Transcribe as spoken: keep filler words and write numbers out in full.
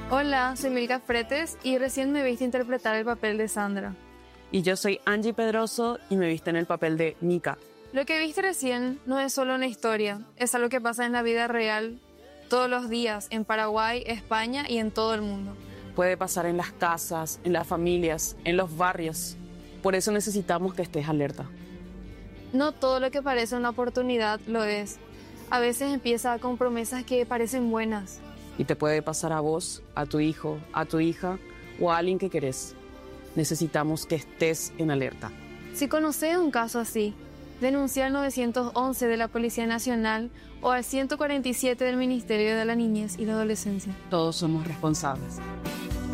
Hola, soy Milka Fretes y recién me viste interpretar el papel de Sandra. Y yo soy Angie Pedroso y me viste en el papel de Nika. Lo que viste recién no es solo una historia, es algo que pasa en la vida real todos los días en Paraguay, España y en todo el mundo. Puede pasar en las casas, en las familias, en los barrios. Por eso necesitamos que estés alerta. No todo lo que parece una oportunidad lo es. A veces empieza con promesas que parecen buenas. Y te puede pasar a vos, a tu hijo, a tu hija o a alguien que querés. Necesitamos que estés en alerta. Si conoces un caso así, denuncia al nueve once de la Policía Nacional o al ciento cuarenta y siete del Ministerio de la Niñez y la Adolescencia. Todos somos responsables.